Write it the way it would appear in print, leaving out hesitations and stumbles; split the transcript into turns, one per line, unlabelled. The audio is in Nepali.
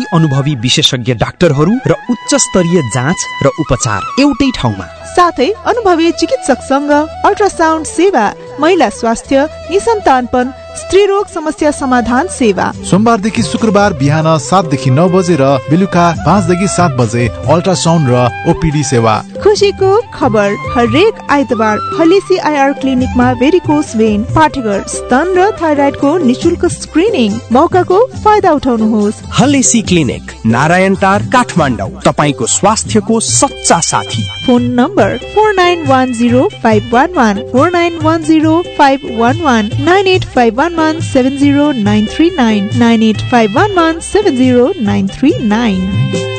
अनुभवी विशेषज्ञ डाक्टरहरू र उच्च स्तरीय जाँच र उपचार एउटै ठाउँमा,
साथै अनुभवी चिकित्सकसँग अल्ट्रासाउन्ड सेवा, महिला स्वास्थ्य, निसन्तानपन, स्त्रीरोग समस्या समाधान सेवा।
सोमबारदेखि शुक्रबार बिहान 7 देखि 9 बजे र बेलुका 5 देखि 7 बजे अल्ट्रासाउन्ड र ओपीडी सेवा।
खुसीको खबर, हरेक आइतबार हलेसी आईआर क्लिनिकमा भेरिकोस भेन, पाठेघर, स्तन र थाइराइडको निशुल्क स्क्रिनिङ। मौकाको फाइदा उठाउनुहोस्।
हलेसी क्लिनिक, नारायण टार, काठमाडौँ, तपाईको स्वास्थ्यको सच्चा साथी।
Phone number 49105111 49105111 9851170939 9851170939।